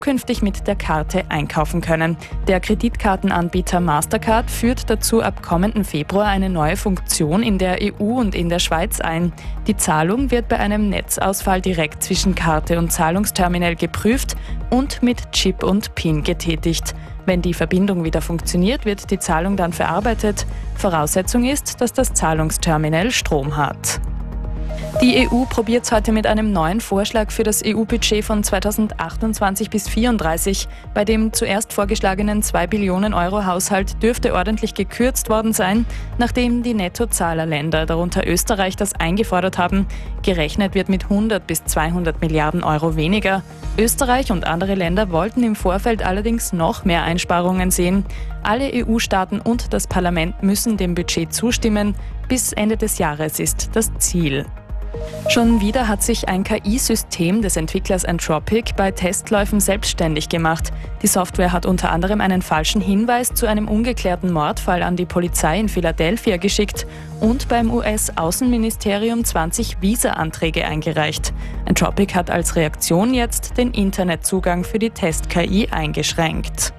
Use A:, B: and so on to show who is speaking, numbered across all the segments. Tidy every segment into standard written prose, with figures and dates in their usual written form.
A: künftig mit der Karte einkaufen können. Der Kreditkartenanbieter Mastercard führt dazu ab kommenden Februar eine neue Funktion in der EU und in der Schweiz ein. Die Zahlung wird bei einem Netzausfall direkt zwischen Karte und Zahlungsterminal geprüft und mit Chip und PIN getätigt. Wenn die Verbindung wieder funktioniert, wird die Zahlung dann verarbeitet. Voraussetzung ist, dass das Zahlungsterminal Strom hat. Die EU probiert es heute mit einem neuen Vorschlag für das EU-Budget von 2028 bis 2034. Bei dem zuerst vorgeschlagenen 2 Billionen Euro Haushalt dürfte ordentlich gekürzt worden sein, nachdem die Nettozahlerländer, darunter Österreich, das eingefordert haben. Gerechnet wird mit 100 bis 200 Milliarden Euro weniger. Österreich und andere Länder wollten im Vorfeld allerdings noch mehr Einsparungen sehen. Alle EU-Staaten und das Parlament müssen dem Budget zustimmen. Bis Ende des Jahres ist das Ziel. Schon wieder hat sich ein KI-System des Entwicklers Anthropic bei Testläufen selbstständig gemacht. Die Software hat unter anderem einen falschen Hinweis zu einem ungeklärten Mordfall an die Polizei in Philadelphia geschickt und beim US-Außenministerium 20 Visa-Anträge eingereicht. Anthropic hat als Reaktion jetzt den Internetzugang für die Test-KI eingeschränkt.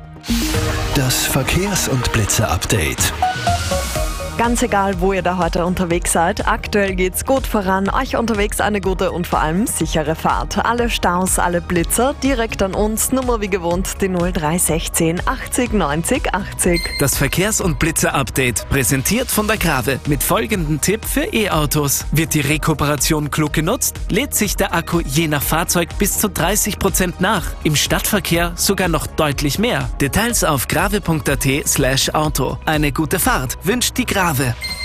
B: Das Verkehrs- und Blitzer-Update.
C: Ganz egal, wo ihr da heute unterwegs seid, aktuell geht's gut voran. Euch unterwegs eine gute und vor allem sichere Fahrt. Alle Staus, alle Blitzer direkt an uns. Nummer wie gewohnt die 0316 80 90 80.
D: Das Verkehrs- und Blitzer-Update, präsentiert von der Grave mit folgendem Tipp für E-Autos. Wird die Rekuperation klug genutzt, lädt sich der Akku je nach Fahrzeug bis zu 30% nach. Im Stadtverkehr sogar noch deutlich mehr. Details auf grave.at/Auto. Eine gute Fahrt wünscht die Grave.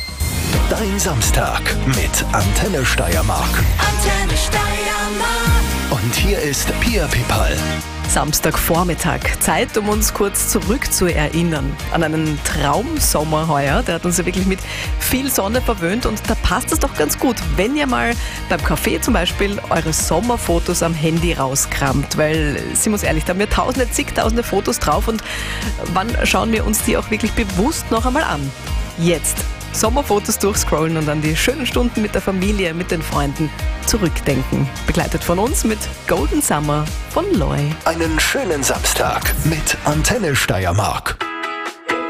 B: Dein Samstag mit Antenne Steiermark.
E: Antenne Steiermark.
B: Und hier ist Pia Pipal.
C: Samstagvormittag. Zeit, um uns kurz zurückzuerinnern an einen Traumsommer heuer. Der hat uns ja wirklich mit viel Sonne verwöhnt und da passt es doch ganz gut, wenn ihr mal beim Kaffee zum Beispiel eure Sommerfotos am Handy rauskramt, weil, sind wir uns ehrlich, da haben wir zigtausende Fotos drauf und wann schauen wir uns die auch wirklich bewusst noch einmal an? Jetzt Sommerfotos durchscrollen und an die schönen Stunden mit der Familie, mit den Freunden zurückdenken. Begleitet von uns mit Golden Summer von Loy.
B: Einen schönen Samstag mit Antenne Steiermark.